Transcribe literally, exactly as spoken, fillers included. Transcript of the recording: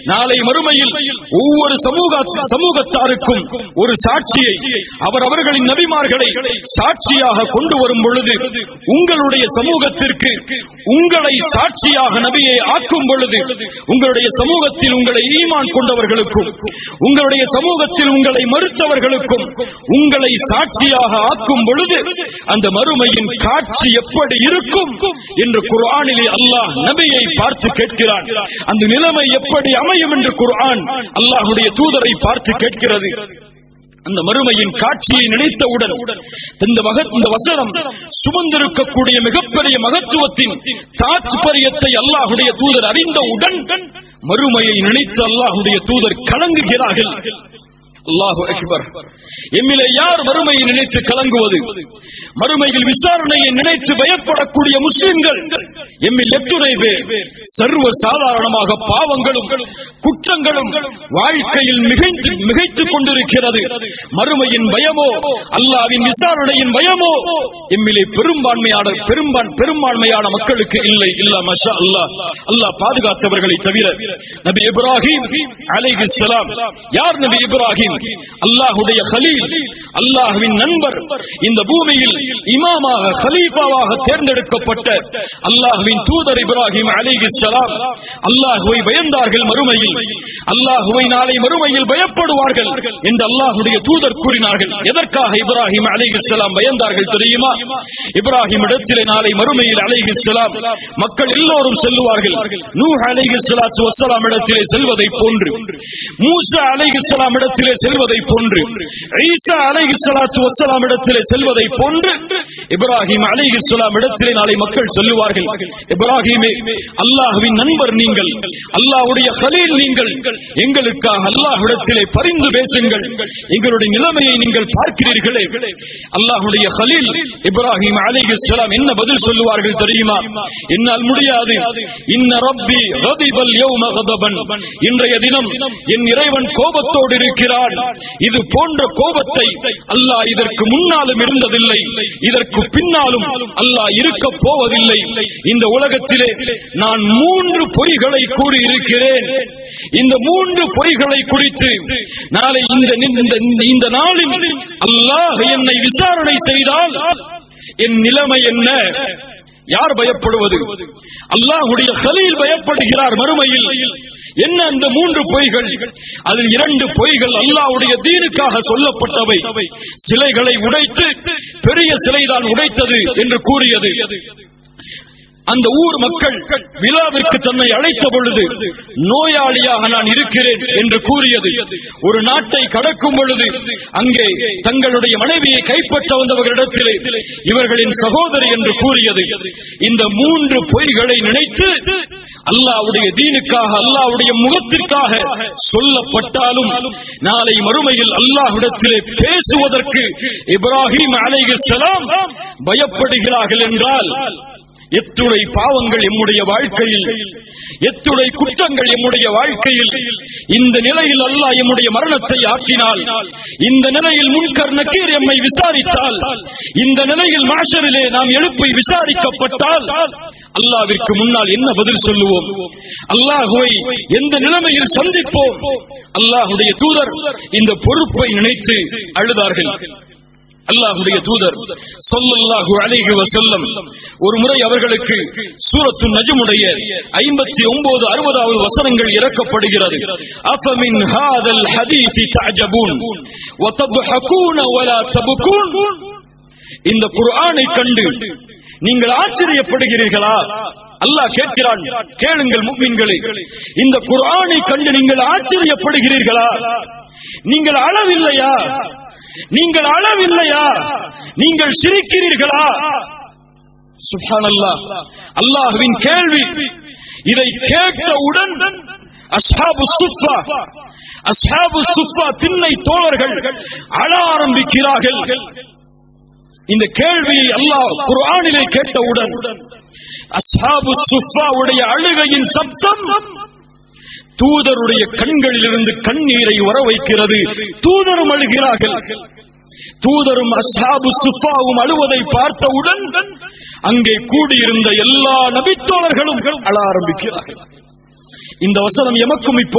நாளை மறுமையில் ஒவ்வொரு சமூக சமூகத்தாருக்கும் ஒரு சாட்சியை அவர் அவர்களின் நபிமார்களை சாட்சியாக கொண்டு வரும் பொழுது, உங்களுடைய சமூகத்திற்கு உங்களை சாட்சியாக நபியை ஆக்கும் பொழுது, உங்களுடைய சமூகத்தில் உங்களை ஈமான் கொண்டவர்களுக்கும் உங்களுடைய சமூகத்தில் உங்களை மறுத்தவர்களுக்கும் உங்களை சாட்சியாக ஆக்கும் பொழுது அந்த மறுமையின் காட்சி எப்படி இருக்கும் என்று குர்ஆனிலே அல்லாஹ் நபியை பார்த்து கேட்கிறான். அந்த நிலைமை எப்படி அமையும் என்று குர்ஆன் அல்லாஹ்வுடைய தூதரை பார்த்து கேட்கிறது. அந்த மறுமையின் காட்சியை நினைத்தவுடன் இந்த வசனம் சுமந்திருக்கக்கூடிய மிகப்பெரிய மகத்துவத்தின் தாத்பரியத்தை அல்லாஹ்வுடைய தூதர் அறிந்தவுடன் மறுமையை நினைத்து அல்லாஹ்வுடைய தூதர் கலங்குகிறார்கள். அல்லாஹு அக்பர். எம்மிலே யார் மறுமையை நினைத்து கலங்குவது? மறுமையில் விசாரணையை நினைத்து பயப்படக்கூடிய முஸ்லிம்கள் எம்மில் எத்துணை பேர்? சர்வ சாதாரணமாக பாவங்களும் குற்றங்களும் வாழ்க்கையில் மிகைத்து மிகைத்துக் கொண்டிருக்கிறது. மறுமையின் பயமோ அல்லாஹ்வின் விசாரணையின் பயமோ எம்மிலே பெரும்பான்மையான பெரும்பான் பெரும்பான்மையான மக்களுக்கு இல்லை. இல்ல மஷா அல்லாஹ். அல்லாஹ் பாதுகாத்தவர்களை தவிர. நபி இப்ராஹிம் அலைஹிஸ்ஸலாம். யார் நபி இப்ராஹிம்? அல்லாஹ்வுடைய கலீல், அல்லாஹ்வின் நண்பர். இந்த பூமியில் இமாமாக கலீஃபாவாக தேர்ந்தெடுக்கப்பட்ட அல்லாஹ்வின் தூதர் இப்ராஹிம் அலைஹிஸ்ஸலாம் அல்லாஹ்வை பயந்தார்கள். மறுமையில் அல்லாஹ்வை நாளை மறுமையில் பயப்படுவார்கள் என்று அல்லாஹ்வுடைய தூதர் கூறினார்கள். எதற்காக இப்ராஹிம் அலைஹிஸ்ஸலாம் பயந்தார்கள் தெரியுமா? இப்ராஹிம் இடத்திலே நாளை மறுமையில் அலைஹிஸ்ஸலாம் மக்கள் எல்லோரும் செல்லுவார்கள். நூஹ் அலைஹிஸ்ஸலாத்து வஸ்ஸலாம் இடத்திலே செல்வதை போன்று, மூசா அலைஹிஸ்ஸலாம் இடத்திலே செல்வதை போன்று, ஈசா அலைஹிஸ்ஸலாத்து வஸ்ஸலாம் இடத்திலே செல்வதை போன்று இப்ராஹிம் அலைஹிஸ்ஸலாம் இடத்திலே நாளை மக்கள் சொல்லுவார்கள், இப்ராஹிமே அல்லாஹ்வின் நண்பர் நீங்கள், அல்லாஹ்வுடைய கலீல் நீங்கள், எங்களுக்காக அல்லாஹ்விடத்திலே பரிந்து பேசுங்கள், எங்களுடைய நிலைமையை நீங்கள் பார்க்கிறீர்களே. அல்லாஹ்வுடைய கலீல் இப்ராஹிம் அலைஹிஸ்ஸலாம் என்ன பதில் சொல்லுவார்கள் தெரியுமா? என்னால் முடியாது. இன்ன ரப்பி கதிபல் யௌம கதபன். இன்றைய தினம் என் இறைவன் கோபத்தோடு இருக்கிறான். இது போன்ற கோபத்தை அல்லாஹ் இதற்கு முன்னாலும் இருந்ததில்லை, இதற்கு பின்னாலும் அல்லாஹ் இருக்க போவதில்லை. இந்த உலகத்திலே நான் மூன்று பொய்களை கூறி இருக்கிறேன். இந்த மூன்று பொய்களை குறித்து நாளை இந்த நாளில் அல்லாஹ் என்னை விசாரணை செய்தால் என் நிலைமை என்ன? யார் பயப்படுவது? அல்லாஹ்வுடைய கலீல் பயப்படுகிறார் மறுமையில். என்ன அந்த மூன்று பொய்கள்? அதில் இரண்டு பொய்கள் அல்லாஹ்வுடைய தீனுக்காக சொல்லப்பட்டவை. சிலைகளை உடைத்து பெரிய சிலைதான் உடைத்தது என்று கூறியது. அந்த ஊர் மக்கள் விழாவிற்கு தன்னை அழைத்த பொழுது நோயாளியாக நான் இருக்கிறேன் என்று கூறியது. ஒரு நாட்டை கடக்கும் பொழுது அங்கே தங்களுடைய மனைவியை கைப்பற்ற வந்தவர்களிடத்திலே இவர்களின் சகோதரி என்று கூறியது. இந்த மூன்று பொய்களை நினைத்து அல்லாஹ்வுடைய தீனுக்காக, அல்லாஹ்வுடைய முகத்திற்காக சொல்லப்பட்டாலும் நாளை மறுமையில் அல்லாஹ்விடத்திலே பேசுவதற்கு இப்ராஹிம் அலைஹிஸ்ஸலாம் பயப்படுகிறார்கள் என்றால் எத்துணை பாவங்கள் எம்முடைய வாழ்க்கையில், எத்துணை குற்றங்கள் எம்முடைய வாழ்க்கையில். இந்த நிலையில் அல்லாஹ் எம்முடைய மரணத்தை ஆக்கினால், இந்த நிலையில் முன்கர் நக்கீர் எம்மை விசாரித்தால், இந்த நிலையில் மாஷரிலே நாம் எழுப்பி விசாரிக்கப்பட்டால் அல்லாஹ்விற்கு முன்னால் என்ன பதில் சொல்லுவோம்? அல்லாஹ்வை எந்த நிலைமையில் சந்திப்போம்? அல்லாஹ்வுடைய தூதர் இந்த பொறுப்பை நினைத்து அழுதார்கள். அல்லாஹ்வுடைய தூதர் ஸல்லல்லாஹு அலைஹி வஸல்லம் ஒரு முறை அவர்களுக்கு சூரத்து நஜ்முடைய ஐம்பத்தி ஒன்பது அறுபதாவது வசனங்கள் இறக்கப்படுகிறது. அஃபமின் ஹாதல் ஹதீஸி தஅஜபூன் வ தضحكون ولا تبكون. இந்த குர்ஆனை கண்டு நீங்கள் ஆச்சரியப்படுகிறீர்களா? அல்லாஹ் கேட்கிறான், கேளுங்கள் முஃமின்களே, இந்த குர்ஆனை கண்டு நீங்கள் ஆச்சரியப்படுகிறீர்களா? நீங்கள் அழவில்லையா? நீங்கள் அழவில்லையா? நீங்கள் சிரிக்கிறீர்களா? சுப்ஹானல்லாஹ். அல்லாஹ்வின் கேள்வி. இதை கேட்டவுடன் அஸ்ஹாபு சுஃபா அஸ்ஹாபு சுஃபா திண்ணை தோழர்கள் அழ ஆரம்பிக்கிறார்கள். இந்த கேள்வியை அல்லாஹ் குர்ஆனிலே கேட்டவுடன் அஸ்ஹாபு சுஃபாவுடைய அழுகையின் சப்தம் தூதருடைய கண்களில் இருந்து கண்ணீரை வர வைக்கிறது. தூதரும் அழுகிறார்கள். தூதரும் அஸ்ஹாபு சுஃபாவும் அழுவதை பார்த்தவுடன் அங்கே கூடியிருந்த எல்லா நபித்தோழர்களும் அழ ஆரம்பிக்கிறார்கள். இந்த வசனம் எமக்கும் இப்போ